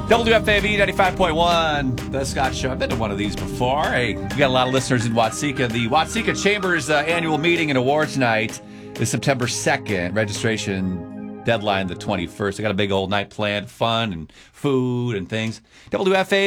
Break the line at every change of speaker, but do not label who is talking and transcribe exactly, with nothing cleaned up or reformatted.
W F A V ninety-five point one, The Scott Show. I've been to one of these before. Hey, we got a lot of listeners in Watseka. The Watseka Chamber's uh, annual meeting and awards night is September second. Registration deadline the twenty-first. I got a big old night planned, fun and food and things. W F A